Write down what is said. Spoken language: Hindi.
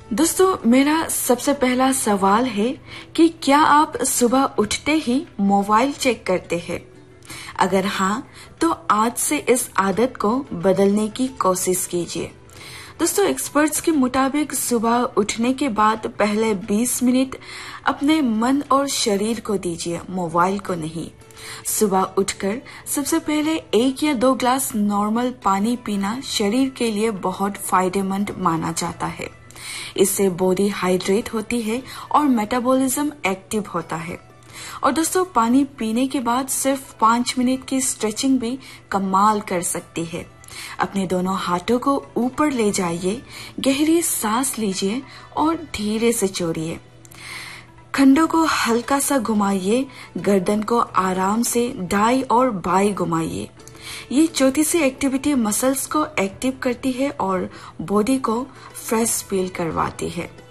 दोस्तों, मेरा सबसे पहला सवाल है कि क्या आप सुबह उठते ही मोबाइल चेक करते हैं? अगर हाँ, तो आज से इस आदत को बदलने की कोशिश कीजिए। दोस्तों, एक्सपर्ट्स के मुताबिक सुबह उठने के बाद पहले 20 मिनट अपने मन और शरीर को दीजिए, मोबाइल को नहीं। सुबह उठकर सबसे पहले 1 या 2 ग्लास नॉर्मल पानी पीना शरीर के लिए बहुत फायदेमंद माना जाता है। इससे बॉडी हाइड्रेट होती है और मेटाबॉलिज्म एक्टिव होता है। और दोस्तों, पानी पीने के बाद सिर्फ 5 मिनट की स्ट्रेचिंग भी कमाल कर सकती है। अपने दोनों हाथों को ऊपर ले जाइए, गहरी सांस लीजिए और धीरे से छोड़िए। खंडों को हल्का सा घुमाइए, गर्दन को आराम से दाईं और बाईं घुमाइए। ये छोटी सी एक्टिविटी मसल्स को एक्टिव करती है और बॉडी को फ्रेश फील करवाती है।